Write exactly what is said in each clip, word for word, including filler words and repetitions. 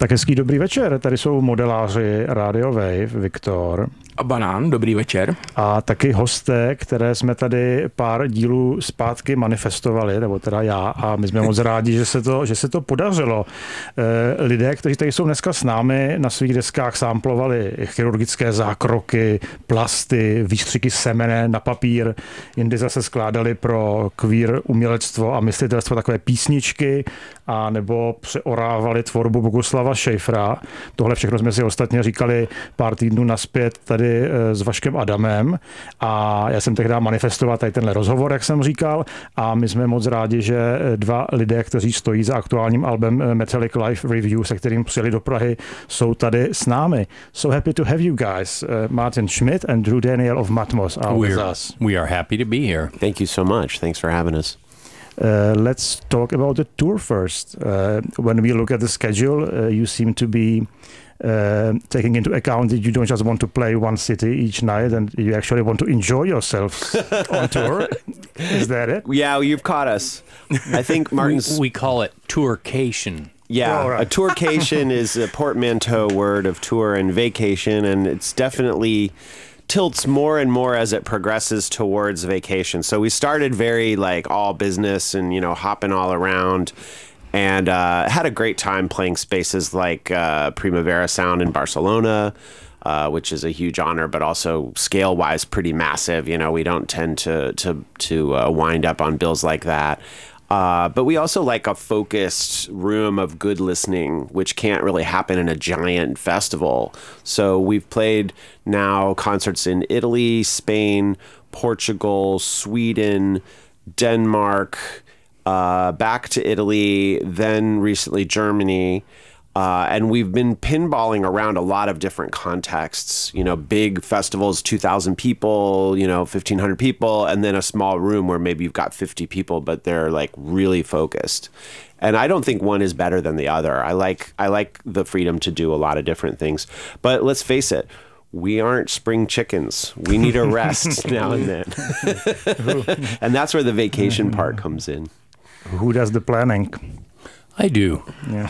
Tak hezký dobrý večer, tady jsou modeláři Radio Wave, Viktor. A Banán, dobrý večer. A taky hosté, které jsme tady pár dílů zpátky manifestovali, nebo teda já, a my jsme moc rádi, že se to, že se to podařilo. Lidé, kteří tady jsou dneska s námi, na svých deskách samplovali chirurgické zákroky, plasty, výstřiky semene na papír, jindy zase skládali pro queer umělectvo a myslitelstvo takové písničky, a nebo přeorávali tvorbu Boguslava Šejfra. Tohle všechno jsme si ostatně říkali pár týdnů naspět tady s Vaškem Adamem a já jsem tehdy manifestoval tady tenhle rozhovor, jak jsem říkal, a my jsme moc rádi, že dva lidé, kteří stojí za aktuálním albem Metallic Live Review, se kterým přijeli do Prahy, jsou tady s námi. So happy to have you guys. Uh, Martin Schmidt and Drew Daniel of Matmos are with us. We are happy to be here. Thank you so much. Thanks for having us. Uh, let's talk about the tour first. Uh, when we look at the schedule, uh, you seem to be uh, taking into account that you don't just want to play one city each night, and you actually want to enjoy yourselves on tour. Is that it? Yeah, you've caught us. I think Martin's... We, we call it tourcation. Yeah, oh, right. A tourcation is a portmanteau word of tour and vacation, and it's definitely... tilts more and more as it progresses towards vacation. So we started very like all business and, you know, hopping all around, and uh, had a great time playing spaces like uh, Primavera Sound in Barcelona, uh, which is a huge honor, but also scale-wise pretty massive. You know, we don't tend to to to uh, wind up on bills like that. Uh, but we also like a focused room of good listening, which can't really happen in a giant festival. So we've played now concerts in Italy, Spain, Portugal, Sweden, Denmark, uh, back to Italy, then recently Germany. Uh, and we've been pinballing around a lot of different contexts, you know, big festivals, two thousand people, you know, fifteen hundred people, and then a small room where maybe you've got fifty people, but they're like really focused. And I don't think one is better than the other. I like I like the freedom to do a lot of different things. But let's face it, we aren't spring chickens. We need a rest now and then. And that's where the vacation part comes in. Who does the planning? I do. Yeah.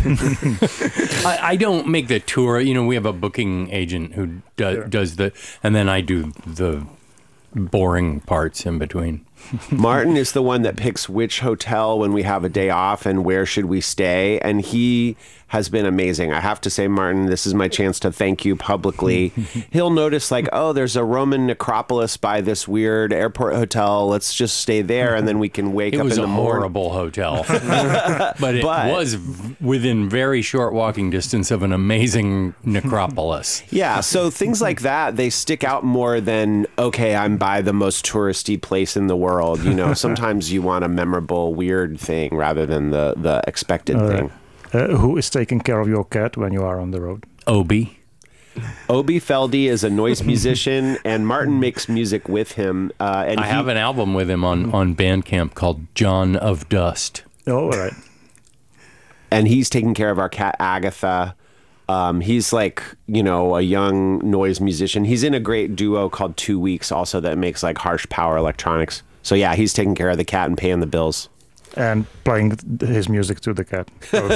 I, I don't make the tour. You know, we have a booking agent who do, sure. does the, and then I do the boring parts in between. Martin is the one that picks which hotel when we have a day off and where should we stay. And he has been amazing. I have to say, Martin, this is my chance to thank you publicly. He'll notice like, oh, there's a Roman necropolis by this weird airport hotel. Let's just stay there and then we can wake it up in the morning. It was a horrible hotel. but it but, was within very short walking distance of an amazing necropolis. Yeah, so things like that, they stick out more than, okay, I'm by the most touristy place in the world. You know, sometimes you want a memorable, weird thing rather than the, the expected uh, thing. Uh, who is taking care of your cat when you are on the road? Obi. Obi Feldy is a noise musician, and Martin makes music with him. Uh, and I he, have an album with him on, on Bandcamp called John of Dust. Oh, all right. And he's taking care of our cat, Agatha. Um, he's like, you know, a young noise musician. He's in a great duo called Two Weeks also that makes like harsh power electronics. So yeah, he's taking care of the cat and paying the bills. And playing his music to the cat.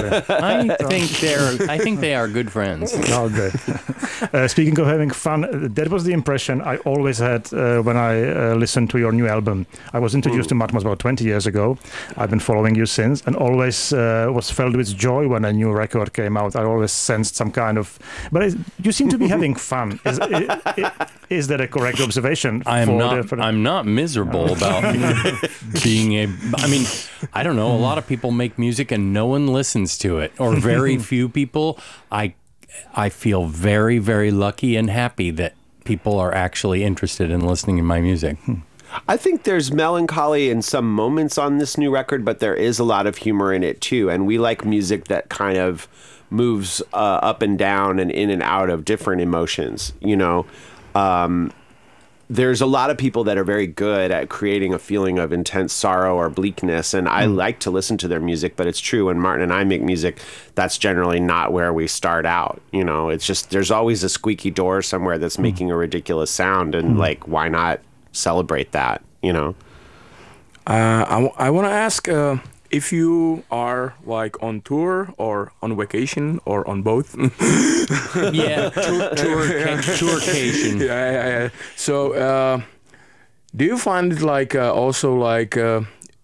I think they're. I think they are good friends. Oh, good. Uh, speaking of having fun, that was the impression I always had uh, when I uh, listened to your new album. I was introduced mm. to Matmos about twenty years ago. I've been following you since, and always uh, was filled with joy when a new record came out. I always sensed some kind of. But it, you seem to be having fun. Is, is, is that a correct observation? I'm not. Different... I'm not miserable about being a. I mean. I don't know. A lot of people make music and no one listens to it, or very few people. I, I feel very, very lucky and happy that people are actually interested in listening to my music. I think there's melancholy in some moments on this new record, but there is a lot of humor in it too. And we like music that kind of moves uh, up and down and in and out of different emotions, you know. Um, There's a lot of people that are very good at creating a feeling of intense sorrow or bleakness, and I mm. like to listen to their music, but it's true when Martin and I make music, that's generally not where we start out. You know, it's just, there's always a squeaky door somewhere that's mm. making a ridiculous sound, and mm. like, why not celebrate that, you know? Uh, I, w- I want to ask, uh, if you are like on tour or on vacation or on both. Yeah, tour, tour, tourcation. Yeah, yeah, yeah. So, uh, do you find it like uh, also like uh,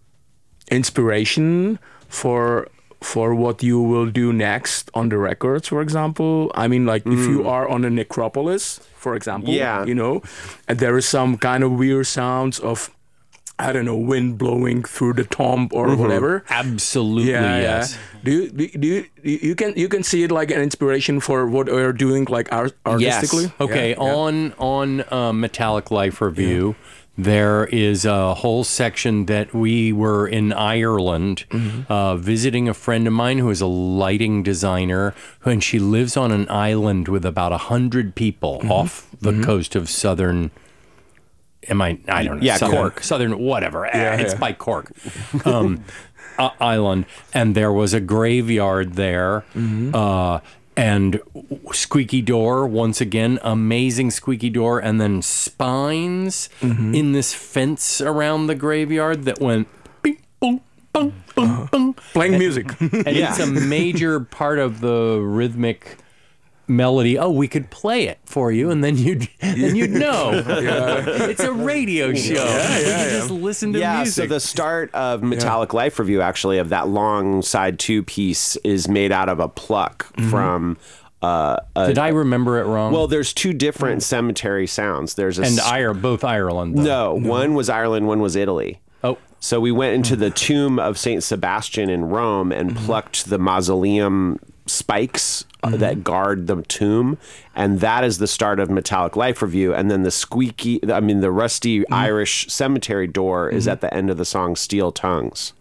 inspiration for for what you will do next on the records, for example? I mean, like mm. if you are on a necropolis, for example, yeah. you know, and there is some kind of weird sounds of, I don't know, wind blowing through the tomb or mm-hmm. whatever. Absolutely, yeah, yes. Yeah. Do you do, do you, you can you can see it like an inspiration for what we're doing like art, artistically? Yes. Okay. Yeah, yeah. On on uh, Metallic Life Review, yeah. there is a whole section that we were in Ireland mm-hmm. uh, visiting a friend of mine who is a lighting designer, and she lives on an island with about a hundred people mm-hmm. off the mm-hmm. coast of southern. Am I? I don't know. Yeah, southern, Cork. Southern, whatever. Yeah, it's yeah. by Cork um, uh, Island, and there was a graveyard there, mm-hmm. uh, and squeaky door once again, amazing squeaky door, and then spines mm-hmm. in this fence around the graveyard that went bing, boom, boom, boom, uh, boom. Playing and, music, and yeah. it's a major part of the rhythmic melody. Oh, we could play it for you, and then you'd then you'd know. Yeah. It's a radio show. Yeah, yeah, you yeah. just listen to yeah, music. so the start of Metallic yeah. Life Review, actually, of that long side two piece is made out of a pluck mm-hmm. from. Uh, a, Did I remember it wrong? Well, there's two different cemetery sounds. There's a and s- Ire, both Ireland. Though. No, no, one was Ireland, one was Italy. Oh. So we went into the tomb of Saint Sebastian in Rome and mm-hmm. plucked the mausoleum spikes mm-hmm. that guard the tomb, and that is the start of Metallic Life Review. And then the squeaky, I mean, the rusty mm-hmm. Irish cemetery door mm-hmm. is at the end of the song Steel Tongues.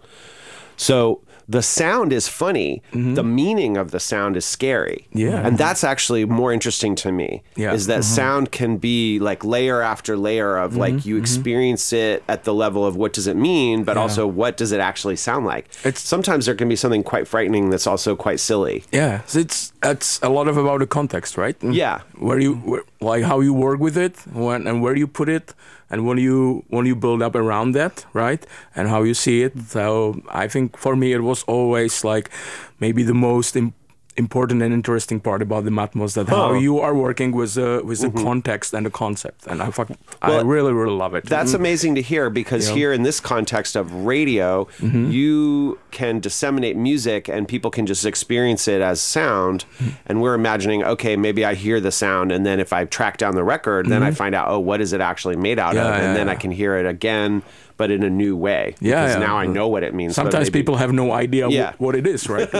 So the sound is funny. Mm-hmm. The meaning of the sound is scary. Yeah. And that's actually more interesting to me, yeah. is that mm-hmm. sound can be like layer after layer of mm-hmm. like you experience mm-hmm. it at the level of what does it mean, but yeah. also what does it actually sound like. It's, Sometimes there can be something quite frightening that's also quite silly. Yeah, so it's it's a lot of about the context, right? Yeah. Where you, where, like how you work with it when, and where you put it. And when you when you build up around that, right, and how you see it, so I think for me it was always like maybe the most im- important and interesting part about the Matmos, that how oh. you are working with uh, with mm-hmm. the context and the concept, and I fuck, well, I really really love it. That's mm-hmm. amazing to hear, because yeah. here in this context of radio, mm-hmm. you can disseminate music and people can just experience it as sound, mm-hmm. and we're imagining, okay, maybe I hear the sound, and then if I track down the record, mm-hmm. then I find out, oh, what is it actually made out yeah, of, and yeah, then yeah. I can hear it again, but in a new way. Yeah, because yeah. now I know what it means. Sometimes maybe, people have no idea yeah. wh- what it is, right?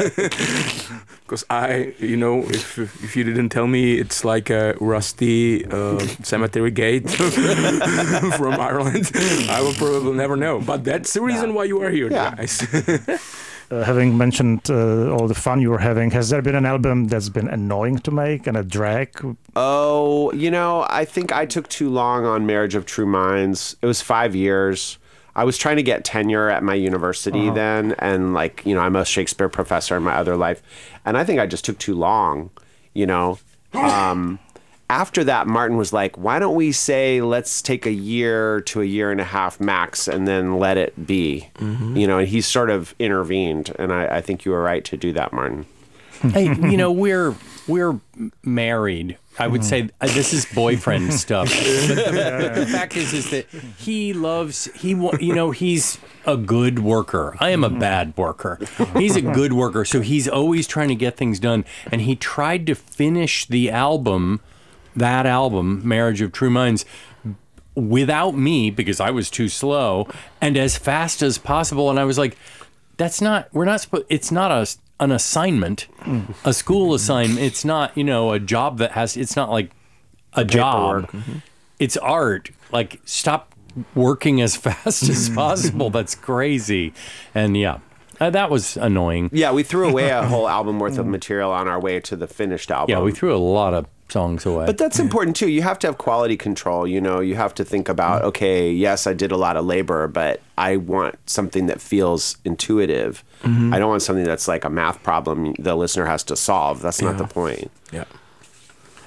Because I, you know, if if you didn't tell me it's like a rusty uh, cemetery gate from Ireland, I would probably never know. But that's the reason yeah. why you are here, yeah. guys. Uh, having mentioned uh, all the fun you were having, has there been an album that's been annoying to make and a drag? Oh, you know, I think I took too long on Marriage of True Minds. It was five years. I was trying to get tenure at my university uh-huh. then, and like, you know, I'm a Shakespeare professor in my other life, and I think I just took too long, you know. Um, after that, Martin was like, why don't we say, let's take a year to a year and a half max and then let it be, mm-hmm. you know, and he sort of intervened, and I, I think you were right to do that, Martin. Hey, you know, we're we're married. I would say uh, this is boyfriend stuff. But the, the fact is, is that he loves he. wa- You know, he's a good worker. I am a bad worker. He's a good worker, so he's always trying to get things done. And he tried to finish the album, that album, Marriage of True Minds, without me because I was too slow and as fast as possible. And I was like, "That's not. We're not supposed. It's not a." an assignment, a school assignment. It's not, you know, a job that has, it's not like a job. Mm-hmm. It's art. Like, stop working as fast as possible. That's crazy. And yeah, uh, that was annoying. Yeah, we threw away a whole album worth of material on our way to the finished album. Yeah, we threw a lot of songs away. But that's important too. You have to have quality control. You know, you have to think about, okay, yes, I did a lot of labor, but I want something that feels intuitive. Mm-hmm. I don't want something that's like a math problem the listener has to solve. That's not yeah. the point. Yeah.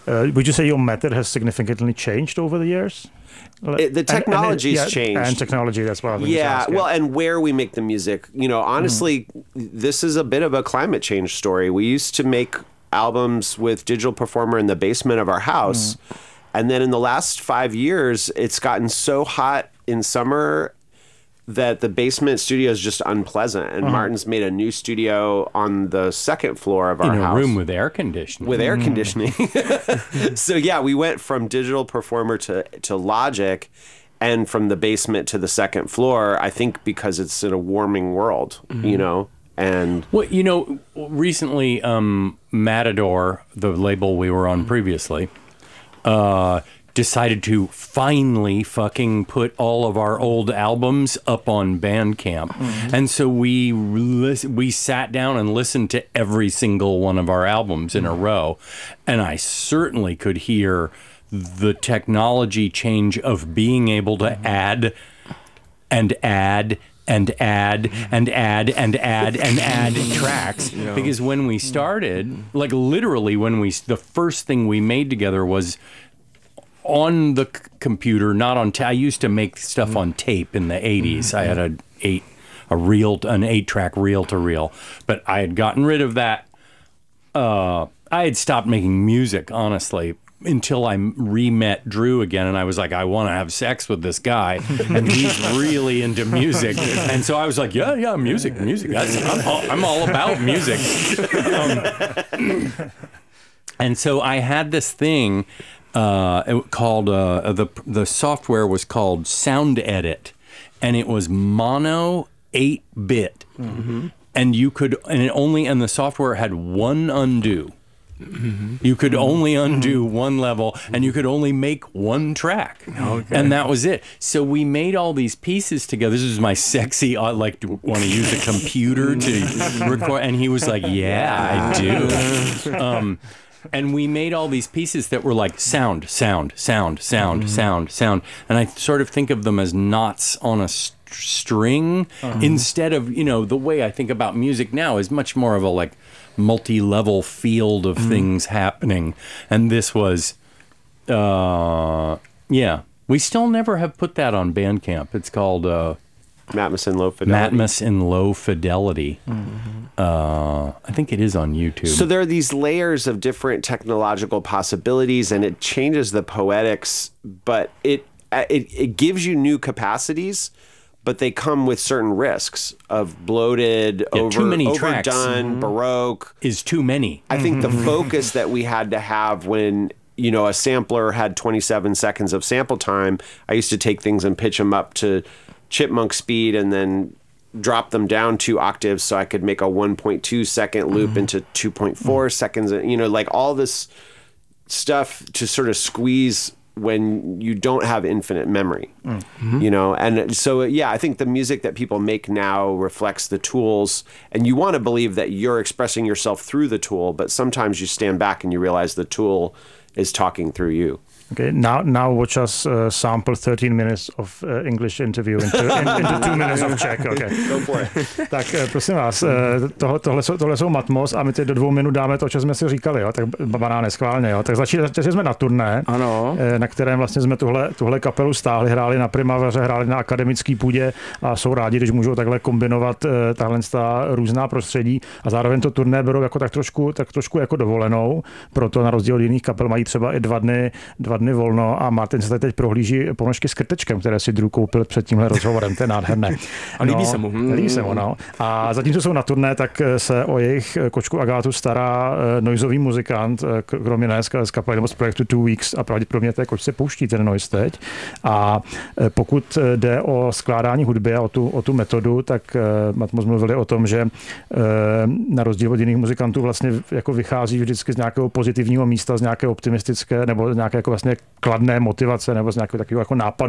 Uh, would you say your method has significantly changed over the years? It, the technology's and, and it, yeah, changed. And technology, that's what I was Yeah, asking. well, and where we make the music. You know, honestly, mm. this is a bit of a climate change story. We used to make albums with Digital Performer in the basement of our house. Mm. And then in the last five years, it's gotten so hot in summer that the basement studio is just unpleasant. And uh-huh. Martin's made a new studio on the second floor of our in a house. room with air conditioning. With air mm. conditioning. So yeah, we went from Digital Performer to, to Logic, and from the basement to the second floor, I think because it's in a warming world, mm-hmm. you know? And well, you know, recently, um, Matador, the label we were on previously, uh, decided to finally fucking put all of our old albums up on Bandcamp. Mm-hmm. And so we lis- we sat down and listened to every single one of our albums in a row. And I certainly could hear the technology change of being able to mm-hmm. add and add and add and add and add and add tracks. Yeah. Because when we started, like literally when we, the first thing we made together was on the c- computer, not on. Ta- I used to make stuff on tape in the eighties. Mm-hmm. I had a eight, a reel, an eight-track reel-to-reel, but I had gotten rid of that. Uh, I had stopped making music, honestly, until I re-met Drew again, and I was like, I want to have sex with this guy, and he's really into music, and so I was like, yeah, yeah, music, music. That's, I'm, all, I'm all about music. Um, and so I had this thing. Uh, it called uh, the the software was called Sound Edit, and it was mono eight bit, mm-hmm. and you could and it only and the software had one undo. Mm-hmm. You could only undo mm-hmm. one level, and you could only make one track, okay. and that was it. So we made all these pieces together. This was my sexy, I like to want to use a computer to record, and he was like, "Yeah, I do." Um, And we made all these pieces that were like sound, sound, sound, sound, mm-hmm. sound, sound. And I sort of think of them as knots on a st- string uh-huh. instead of, you know, the way I think about music now is much more of a like multi-level field of mm-hmm. things happening. And this was, uh, yeah. We still never have put that on Bandcamp. It's called... Uh, Matmos in Low Fidelity. Matmos in Low Fidelity. Mm-hmm. Uh, I think it is on YouTube. So there are these layers of different technological possibilities, and it changes the poetics, but it it, it gives you new capacities, but they come with certain risks of bloated, yeah, over, too many overdone, tracks. Mm-hmm. Baroque. Is too many. I think the focus that we had to have when... you know, a sampler had twenty-seven seconds of sample time. I used to take things and pitch them up to chipmunk speed and then drop them down two octaves so I could make a one point two second loop mm-hmm. into two point four mm-hmm. seconds. You know, like all this stuff to sort of squeeze when you don't have infinite memory, mm-hmm. you know? And so, yeah, I think the music that people make now reflects the tools, and you want to believe that you're expressing yourself through the tool, but sometimes you stand back and you realize the tool is talking through you. Okay, now now watch us uh, sample thirteen minutes of uh, English interview into, in, into two minutes of Czech. Okay. Go for it. Tak uh, prosím vás, uh, tohle, tohle, jsou, tohle jsou Matmos a my teď do dvou minut dáme to, co jsme si říkali, jo? Tak banáne schválně. Jo? Tak začali, začali jsme na turné, ano. na kterém vlastně jsme tuhle, tuhle kapelu stáhli, hráli na Primaveře, hráli na akademické půdě a jsou rádi, když můžou takhle kombinovat uh, tahle různá prostředí a zároveň to turné berou jako tak trošku, tak trošku jako dovolenou, proto na rozdíl od jiných kapel mají třeba i dva dny, dva dny volno a Martin se tady teď prohlíží ponožky s krtečkem, které si Drew koupil před tímhle rozhovorem, to je nádherné. A líbí no, se mu. Líbí se mu, no. A zatímco jsou na turné, tak se o jejich kočku Agátu stará noizový muzikant, kromě ne z kapely nebo z projektu Two Weeks a pravděpodobně té kočce pouští ten noise teď. A pokud jde o skládání hudby a o tu, o tu metodu, tak Matmos mluvili o tom, že na rozdíl od jiných muzikantů vlastně jako vychází vždycky z nějakého pozitivního místa, z nějaké optimistické nebo nějaké jako vlastně kladné motivace nebo z nějakého takového jako nápadu